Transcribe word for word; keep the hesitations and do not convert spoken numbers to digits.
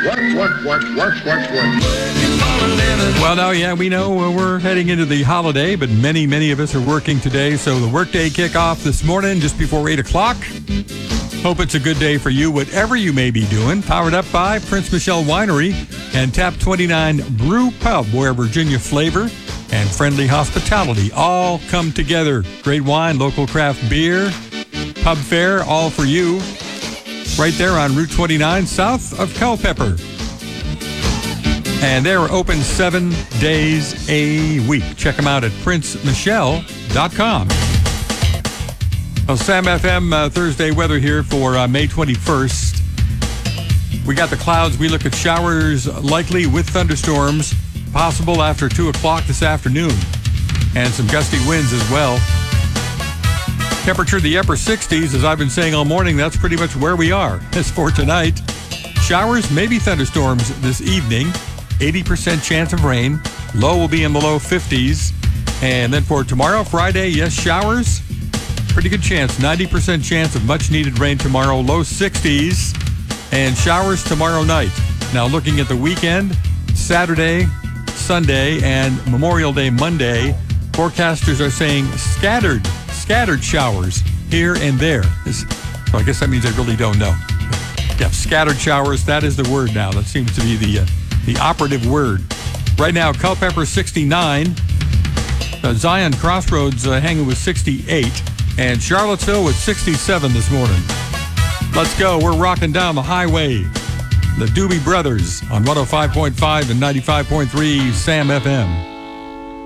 Work, work, work, work, work, work. Well, now, yeah, we know uh, we're heading into the holiday, but many, many of us are working today. So the workday kickoff this morning, just before eight o'clock. Hope it's a good day for you, whatever you may be doing. Powered up by Prince Michelle Winery and Tap twenty-nine Brew Pub, where Virginia flavor and friendly hospitality all come together. Great wine, local craft beer, pub fare, all for you. Right there on Route twenty-nine, south of Culpeper. And they're open seven days a week. Check them out at prince michelle dot com. Well, Sam F M uh, Thursday weather here for uh, May twenty-first. We got the clouds. We look at showers likely with thunderstorms possible after two o'clock this afternoon. And some gusty winds as well. Temperature the upper sixties, as I've been saying all morning. That's pretty much where we are. As for tonight, showers, maybe thunderstorms this evening. eighty percent chance of rain. Low will be in the low fifties. And then for tomorrow, Friday, yes, showers. Pretty good chance. ninety percent chance of much needed rain tomorrow. Low sixties. And showers tomorrow night. Now looking at the weekend, Saturday, Sunday, and Memorial Day Monday, forecasters are saying scattered, scattered showers here and there. So I guess that means I really don't know. Yeah, scattered showers, that is the word now. That seems to be the uh, the operative word. Right now, Culpeper sixty-nine, uh, Zion Crossroads uh, hanging with sixty-eight, and Charlottesville with sixty-seven this morning. Let's go. We're rocking down the highway. The Doobie Brothers on one oh five point five and ninety-five point three Sam F M.